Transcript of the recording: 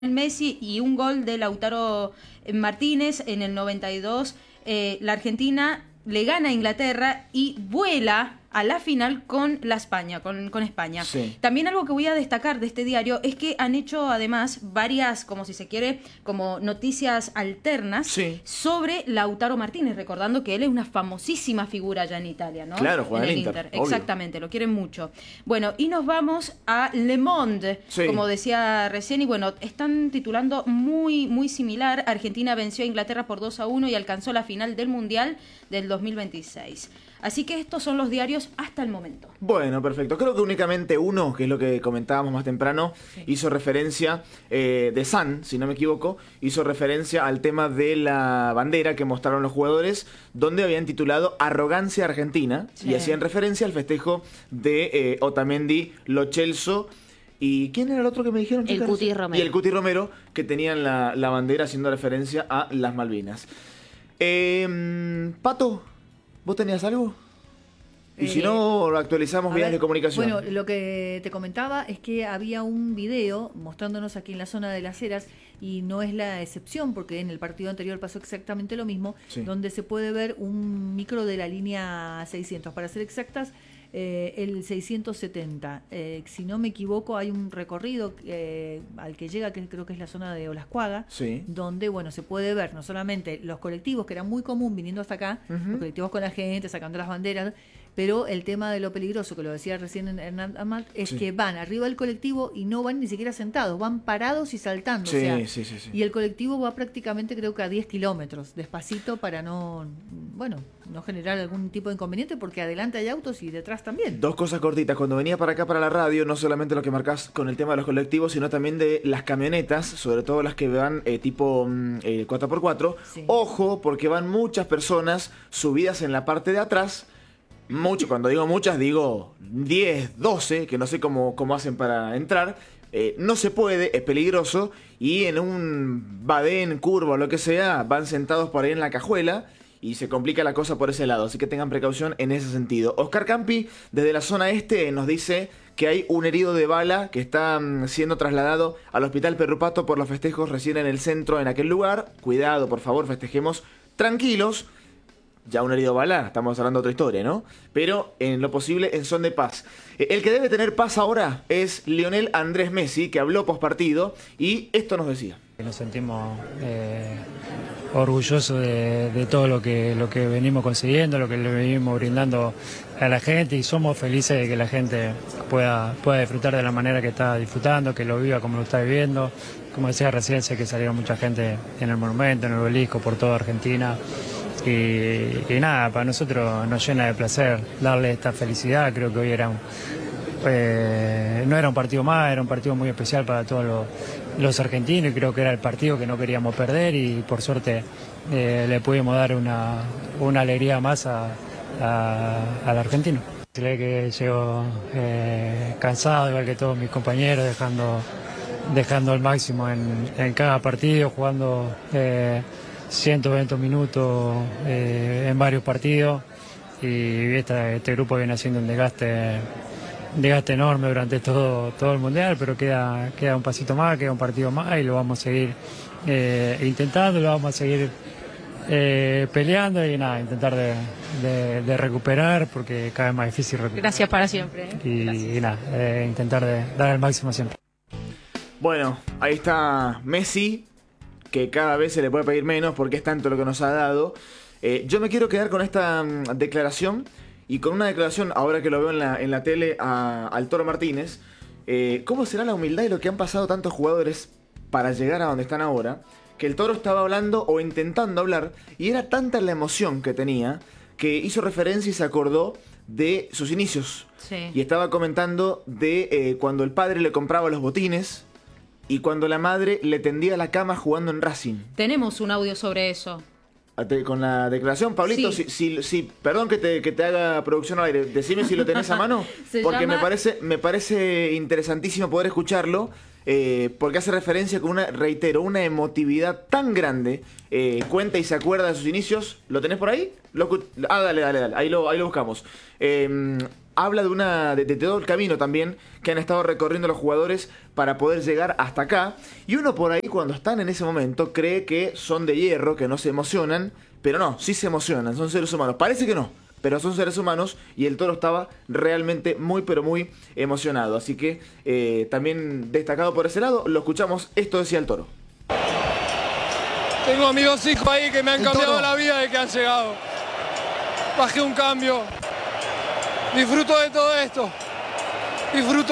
Messi y un gol de Lautaro Martínez en el 92. La Argentina le gana a Inglaterra y vuela a la final con España. Sí. También algo que voy a destacar de este diario es que han hecho además varias, como si se quiere, como noticias alternas sobre Lautaro Martínez, recordando que él es una famosísima figura allá en Italia, ¿no? Claro, juega en el Inter. Exactamente, lo quieren mucho. Bueno, y nos vamos a Le Monde, como decía recién, y bueno, están titulando muy similar. Argentina venció a Inglaterra por 2-1 y alcanzó la final del Mundial del 2026. Así que estos son los diarios hasta el momento. Bueno, perfecto. Creo que únicamente uno, que es lo que comentábamos más temprano, hizo referencia, de Sun, si no me equivoco, hizo referencia al tema de la bandera que mostraron los jugadores, donde habían titulado Arrogancia Argentina, y hacían referencia al festejo de Otamendi, Lo Celso. ¿Y quién era el otro que me dijeron? El Cuti Romero. Y el Cuti Romero, que tenían la bandera haciendo referencia a las Malvinas. Pato, ¿vos tenías algo? Y si no, actualizamos vías de comunicación. Bueno, lo que te comentaba es que había un video mostrándonos aquí en la zona de Las Heras, y no es la excepción, porque en el partido anterior pasó exactamente lo mismo, donde se puede ver un micro de la línea 600, para ser exactas, el 670. Si no me equivoco, hay un recorrido al que llega, que creo que es la zona de Olascuaga, donde, bueno, se puede ver no solamente los colectivos, que era muy común viniendo hasta acá, los colectivos con la gente, sacando las banderas, pero el tema de lo peligroso, que lo decía recién Hernán Amat, es que van arriba del colectivo y no van ni siquiera sentados, van parados y saltando. Y el colectivo va prácticamente, creo que a 10 kilómetros, despacito, para no generar algún tipo de inconveniente, porque adelante hay autos y detrás también. Dos cosas cortitas. Cuando venía para acá, para la radio, no solamente lo que marcás con el tema de los colectivos, sino también de las camionetas, sobre todo las que van tipo 4x4. Ojo, porque van muchas personas subidas en la parte de atrás. Cuando digo muchas, digo 10, 12, que no sé cómo hacen para entrar. No se puede, es peligroso, y en un badén, curva o lo que sea, van sentados por ahí en la cajuela y se complica la cosa por ese lado, así que tengan precaución en ese sentido. Oscar Campi, desde la zona este, nos dice que hay un herido de bala que está siendo trasladado al Hospital Perrupato por los festejos recién en el centro, en aquel lugar. Cuidado, por favor, festejemos tranquilos. Ya un herido bala, estamos hablando de otra historia, ¿no? Pero en lo posible en son de paz. El que debe tener paz ahora es Lionel Andrés Messi, que habló pospartido y esto nos decía. Nos sentimos orgullosos de todo lo que venimos consiguiendo, lo que le venimos brindando a la gente, y somos felices de que la gente pueda disfrutar de la manera que está disfrutando, que lo viva como lo está viviendo. Como decía recién, sé que salieron mucha gente en el Monumento, en el Obelisco, por toda Argentina. Y nada, para nosotros nos llena de placer darle esta felicidad. Creo que hoy no era un partido más, era un partido muy especial para todos los argentinos, y creo que era el partido que no queríamos perder, y por suerte le pudimos dar una alegría más al argentino. Se ve que llego cansado, igual que todos mis compañeros, dejando el máximo en cada partido, jugando 120 minutos en varios partidos, y este grupo viene haciendo un desgaste enorme durante todo el Mundial, pero queda un pasito más, queda un partido más, y lo vamos a seguir intentando, lo vamos a seguir peleando, y nada, intentar de recuperar, porque cada vez más difícil recuperar. Gracias para siempre. Y nada, intentar de dar el máximo siempre. Bueno, ahí está Messi, que cada vez se le puede pedir menos porque es tanto lo que nos ha dado. Yo me quiero quedar con esta declaración, y con una declaración, ahora que lo veo en la tele, al Toro Martínez. ¿Cómo será la humildad y lo que han pasado tantos jugadores para llegar a donde están ahora? Que el Toro estaba hablando o intentando hablar, y era tanta la emoción que tenía que hizo referencia y se acordó de sus inicios. Y estaba comentando de cuando el padre le compraba los botines y cuando la madre le tendía la cama jugando en Racing. Tenemos un audio sobre eso. Con la declaración, Pablito, sí, perdón que te haga producción al aire, decime si lo tenés a mano, porque me parece interesantísimo poder escucharlo, porque hace referencia con una emotividad tan grande, cuenta y se acuerda de sus inicios. ¿Lo tenés por ahí? Dale, ahí lo buscamos. habla de todo el camino también que han estado recorriendo los jugadores para poder llegar hasta acá. Y uno por ahí, cuando están en ese momento, cree que son de hierro, que no se emocionan, pero no, sí se emocionan, son seres humanos. Parece que no, pero son seres humanos, y el Toro estaba realmente muy, pero muy emocionado. Así que también destacado por ese lado, lo escuchamos, esto decía el Toro. Tengo amigos hijos ahí que me han cambiado la vida de que han llegado. Bajé un cambio. Disfruto de todo esto. Disfruto